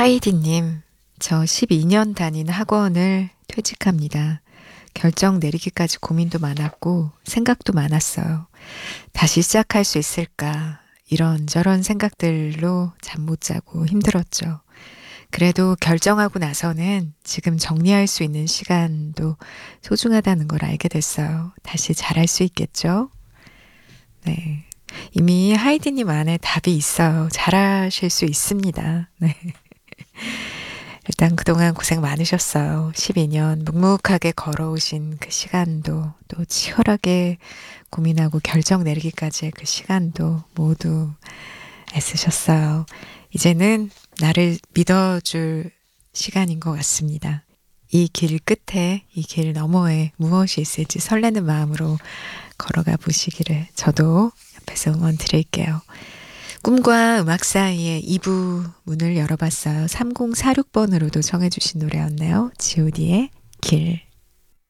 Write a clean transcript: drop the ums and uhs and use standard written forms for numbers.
하이디님, 저 12년 다닌 학원을 퇴직합니다. 결정 내리기까지 고민도 많았고 생각도 많았어요. 다시 시작할 수 있을까? 이런저런 생각들로 잠 못 자고 힘들었죠. 그래도 결정하고 나서는 지금 정리할 수 있는 시간도 소중하다는 걸 알게 됐어요. 다시 잘할 수 있겠죠? 네. 이미 하이디님 안에 답이 있어요. 잘하실 수 있습니다. 네. 일단 그동안 고생 많으셨어요. 12년 묵묵하게 걸어오신 그 시간도 또 치열하게 고민하고 결정 내리기까지의 그 시간도 모두 애쓰셨어요. 이제는 나를 믿어줄 시간인 것 같습니다. 이 길 끝에, 이 길 너머에 무엇이 있을지 설레는 마음으로 걸어가 보시기를 저도 옆에서 응원 드릴게요. 꿈과 음악 사이의 2부 문을 열어봤어요. 3046번으로도 정해주신 노래였네요. god의 길.